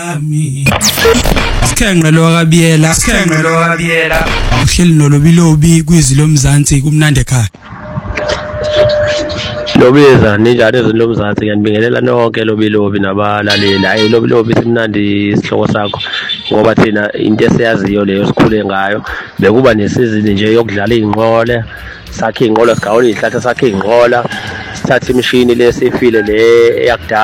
Sikhenqe lo kabiyela uhleli nolobilobi kwizilo mzansi kumnandi ekhaya. Lobiza ninjani ezweni lomzansi ngiyanibingelela nonke lobilobi nabalaleli. Hayi lobilobi simnandi isihloko sakho ngoba thina into esiyaziyo leyo sikhule ngayo bekuba nesizini nje yokudlala inqole sakhe inqola sigawula izihlahla sakhe inqola sithatha imishini lesifile le yakudala.